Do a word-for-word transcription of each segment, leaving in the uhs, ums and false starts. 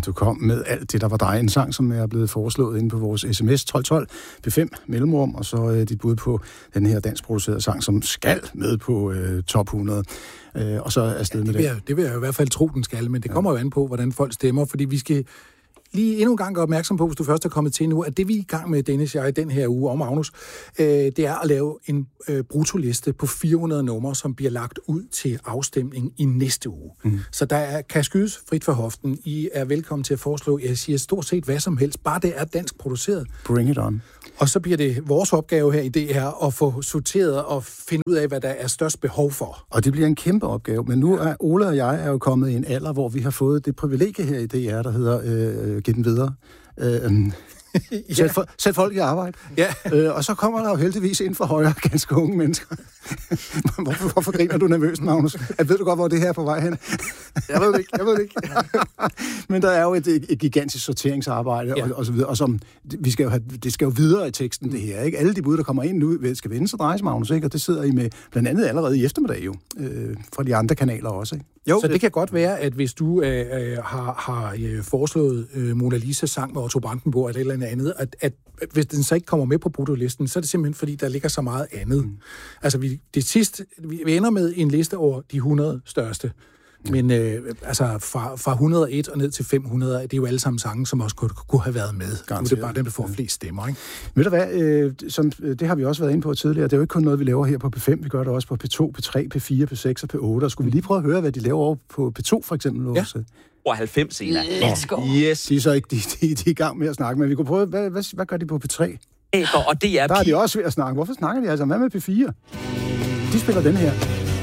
du kom med alt det, der var dig. En sang, som er blevet foreslået inde på vores sms tolv tolv P fem mellemrum, og så øh, dit bud på den her danskproducerede sang, som skal med på øh, top hundrede. Øh, og så er afsted ja, med det. Vil det. jeg, det vil jeg i hvert fald tro, den skal, men det kommer ja. jo an på, hvordan folk stemmer, fordi vi skal lige endnu en gang gøre opmærksom på, hvis du først er kommet til nu, at det vi er i gang med, Dennis og jeg, i den her uge, og Magnus, øh, det er at lave en øh, brutoliste på fire hundrede numre, som bliver lagt ud til afstemning i næste uge. Mm. Så der er, kan skydes frit for hoften. I er velkommen til at foreslå, jeg siger stort set hvad som helst, bare det er dansk produceret. Bring it on. Og så bliver det vores opgave her i det her at få sorteret og finde ud af, hvad der er størst behov for. Og det bliver en kæmpe opgave, men nu er Ole og jeg er jo kommet i en alder, hvor vi har fået det privilegie her i D R, der hedder øh, Giv den videre. Øh, ja. sæt, for, sæt folk i arbejde. Ja. Øh, og så kommer der jo heldigvis ind for højre ganske unge mennesker. hvorfor, hvorfor griner du nervøst, Magnus? Jeg ved du godt, hvor det her er på vej hen? Jeg ved det ikke, jeg ved det ikke. Men der er jo et, et gigantisk sorteringsarbejde, ja. og, og så videre, og som, vi skal jo have, det skal jo videre i teksten, det her, ikke? Alle de bud, der kommer ind nu, skal vende sig drejes, Magnus, ikke? Og det sidder I med blandt andet allerede i eftermiddag jo, øh, fra de andre kanaler også, ikke? Jo, så det kan godt være, at hvis du øh, øh, har, har øh, foreslået øh, Mona Lisas sang med Otto Brandenburg eller et eller andet, at, at hvis den så ikke kommer med på brutolisten, så er det simpelthen fordi, der ligger så meget andet. Mm. Altså, vi, det sidste, vi ender med en liste over de hundrede største. Men øh, altså fra, fra et hundrede og en og ned til fem hundrede, det er jo alle sammen sange, som også kunne, kunne have været med. Garanteret. Nu er det bare dem, der får flest stemmer, ikke? Ved du hvad, øh, som, det har vi også været inde på tidligere, det er jo ikke kun noget, vi laver her på P fem, vi gør det også på P to, P tre, P fire, P seks og P otte, og skulle vi lige prøve at høre, hvad de laver over på P to for eksempel? Ja. Også? Og halvfems senere. Let's go. Yes. De er så ikke de, de, de er i gang med at snakke, men vi kunne prøve, hvad, hvad, hvad gør de på P tre? Og det er Der er de også ved at snakke. Hvorfor snakker de altså? Hvad med P fire? De spiller den her.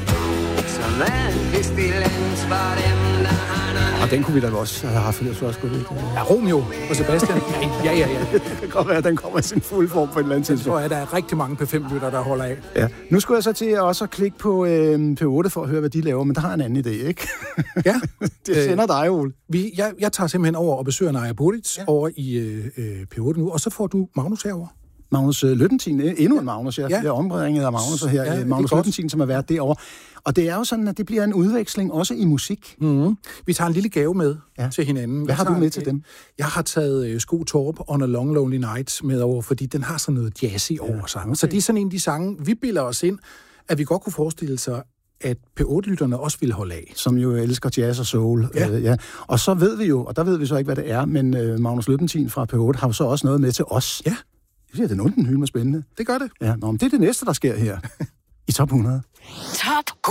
Og den kunne vi da også have haft, for jeg skulle det. Ja, Romeo og Sebastian. Ja, ja, ja. Det kan godt være, at den kommer i sin fulde form på et eller andet tidspunkt. Jeg tror, at der er rigtig mange P fem-lytter, der holder af. Ja. Nu skulle jeg så til at også klikke på øh, P otte for at høre, hvad de laver, men der har jeg en anden idé, ikke? Ja. Det sender dig, Ole. Vi, jeg, jeg tager simpelthen over og besøger Naja Buric ja. over i øh, P otte nu, og så får du Magnus herover. Magnus Løbentin, endnu en Magnus, ja. ja. Jeg ombringet af Magnus her. Ja, Magnus Løbentin, som har været derovre. Og det er jo sådan, at det bliver en udveksling også i musik. Mm-hmm. Vi tager en lille gave med ja. til hinanden. Hvad har du med til dem? Jeg har taget uh, Sko Torp On a Long Lonely Night med over, fordi den har sådan noget jazzy over ja, sig. Okay. Så det er sådan en af de sange, vi bilder os ind, at vi godt kunne forestille sig, at P otte-lytterne også ville holde af. Som jo elsker jazz og soul. Ja. Øh, ja. Og så ved vi jo, og der ved vi så ikke, hvad det er, men øh, Magnus Løbentin fra P otte har jo så også noget med til os. Ja. Det er den unden hylde med spændende. Det gør det. Ja, nå, men det er det næste, der sker her i top hundrede. Top